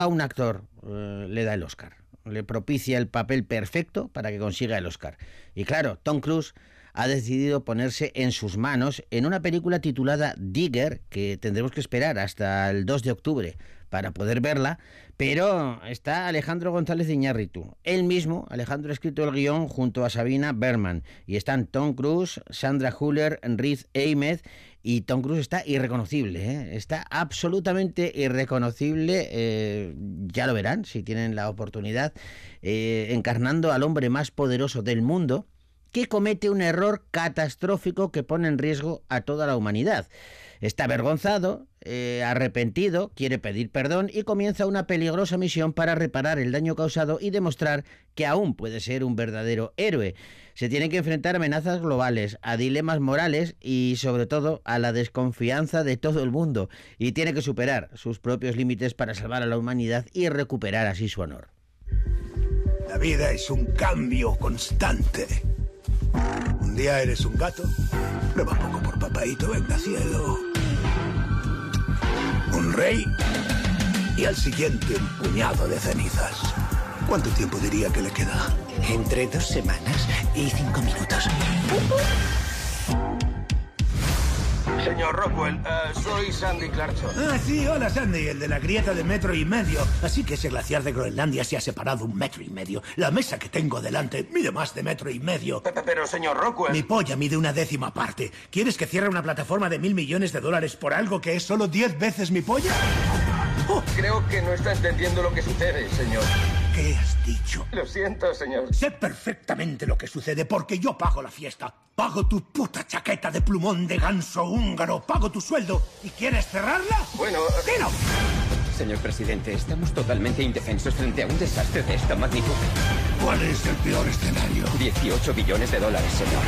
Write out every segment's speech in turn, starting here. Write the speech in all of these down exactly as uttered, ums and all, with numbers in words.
a un actor eh, le da el Oscar. Le propicia el papel perfecto para que consiga el Oscar. Y claro, Tom Cruise ha decidido ponerse en sus manos en una película titulada Digger, que tendremos que esperar hasta el dos de octubre para poder verla, pero está Alejandro González Iñárritu. Él mismo, Alejandro, ha escrito el guión junto a Sabina Berman, y están Tom Cruise, Sandra Hüller, Riz Ahmed, y Tom Cruise está irreconocible, ¿eh? Está absolutamente irreconocible, eh, ya lo verán si tienen la oportunidad, eh, encarnando al hombre más poderoso del mundo, que comete un error catastrófico que pone en riesgo a toda la humanidad. Está avergonzado, eh, arrepentido, quiere pedir perdón y comienza una peligrosa misión para reparar el daño causado y demostrar que aún puede ser un verdadero héroe. Se tiene que enfrentar a amenazas globales, a dilemas morales y sobre todo a la desconfianza de todo el mundo, y tiene que superar sus propios límites para salvar a la humanidad y recuperar así su honor. La vida es un cambio constante. Un día eres un gato, prueba poco por papaíto, venga cielo. Un rey y al siguiente un puñado de cenizas. ¿Cuánto tiempo diría que le queda? Entre dos semanas y cinco minutos. Señor Rockwell, uh, soy Sandy Clarkson. Ah, sí, hola Sandy, el de la grieta de metro y medio. Así que ese glaciar de Groenlandia se ha separado un metro y medio. La mesa que tengo delante mide más de metro y medio. Pero, pero señor Rockwell... Mi polla mide una décima parte. ¿Quieres que cierre una plataforma de mil millones de dólares por algo que es solo diez veces mi polla? Oh, creo que no está entendiendo lo que sucede, señor. ¿Qué has dicho? Lo siento, señor. Sé perfectamente lo que sucede porque yo pago la fiesta. Pago tu puta chaqueta de plumón de ganso húngaro. Pago tu sueldo. ¿Y quieres cerrarla? Bueno... ¡Dilo! Señor presidente, estamos totalmente indefensos frente a un desastre de esta magnitud. ¿Cuál es el peor escenario? dieciocho billones de dólares, señor.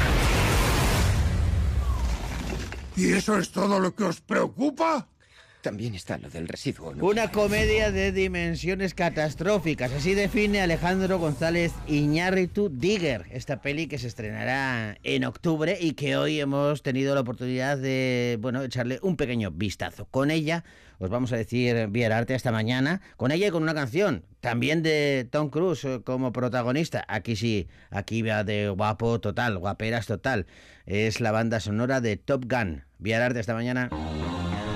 ¿Y eso es todo lo que os preocupa? También está lo del residuo nuclear. Una comedia de dimensiones catastróficas. Así define Alejandro González Iñárritu Digger, esta peli que se estrenará en octubre y que hoy hemos tenido la oportunidad de, bueno, echarle un pequeño vistazo. Con ella, os vamos a decir Vía Arte hasta mañana, con ella y con una canción, también de Tom Cruise como protagonista. Aquí sí, aquí va de guapo total, guaperas total. Es la banda sonora de Top Gun. Vía Arte hasta mañana.